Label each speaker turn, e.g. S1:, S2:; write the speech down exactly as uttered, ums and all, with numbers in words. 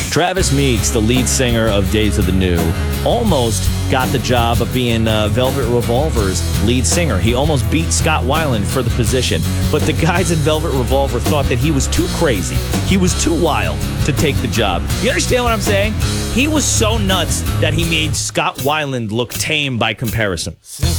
S1: Travis Meeks, the lead singer of Days of the New, almost got the job of being uh, Velvet Revolver's lead singer. He almost beat Scott Weiland for the position. But the guys at Velvet Revolver thought that he was too crazy. He was too wild to take the job. You understand what I'm saying? He was so nuts that he made Scott Weiland look tame by comparison.